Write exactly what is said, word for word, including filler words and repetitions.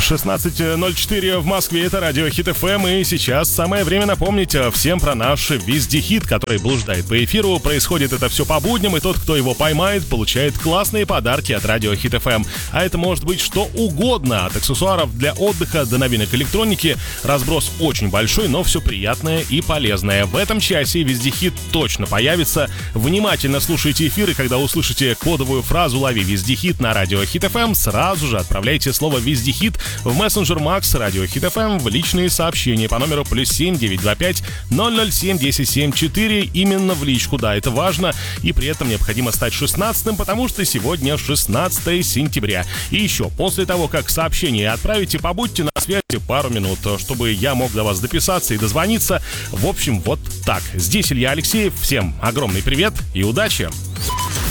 шестнадцать ноль четыре в Москве, это радио Хит эф эм, и сейчас самое время напомнить всем про наш вездехит, который блуждает по эфиру. Происходит это все по будням, и тот, кто его поймает, получает классные подарки от радио Хит эф эм. А это может быть что угодно, от аксессуаров для отдыха до новинок электроники. Разброс очень большой, но все приятное и полезное. В этом часе вездехит точно появится. Внимательно слушайте эфир, и когда услышите кодовую фразу «Лови вездехит» на радио Хит эф эм, сразу же отправляйте слово «Вездехит» в мессенджер Макс радио Хит эф эм в личные сообщения по номеру плюс семь девятьсот двадцать пять ноль ноль семь десять семьдесят четыре. Именно в личку, да, это важно. И при этом необходимо стать шестнадцатым, потому что сегодня шестнадцатое сентября. И еще, после того, как сообщение отправите, побудьте на связи пару минут, чтобы я мог до вас дописаться и дозвониться. В общем, вот так. Здесь Илья Алексеев. Всем огромный привет и удачи!